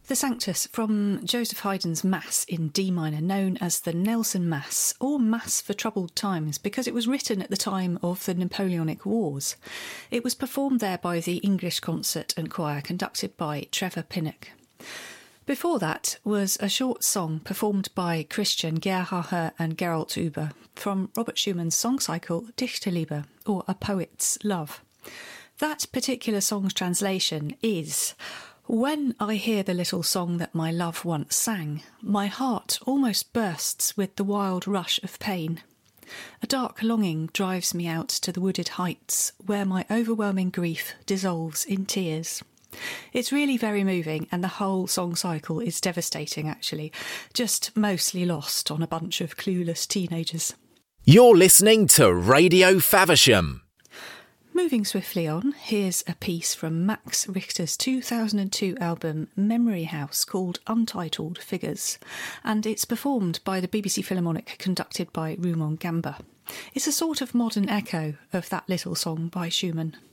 The Sanctus from Joseph Haydn's Mass in D minor, known as the Nelson Mass, or Mass for Troubled Times, because it was written at the time of the Napoleonic Wars. It was performed there by the English Concert and Choir, conducted by Trevor Pinnock. Before that was a short song performed by Christian Gerhaher and Gerald Huber from Robert Schumann's song cycle Dichterliebe, or A Poet's Love. That particular song's translation is: "When I hear the little song that my love once sang, my heart almost bursts with the wild rush of pain. A dark longing drives me out to the wooded heights, where my overwhelming grief dissolves in tears." It's really very moving, and the whole song cycle is devastating, actually, just mostly lost on a bunch of clueless teenagers. You're listening to Radio Faversham. Moving swiftly on, here's a piece from Max Richter's 2002 album Memory House called Untitled Figures, and it's performed by the BBC Philharmonic, conducted by Rumon Gamba. It's a sort of modern echo of that little song by Schumann.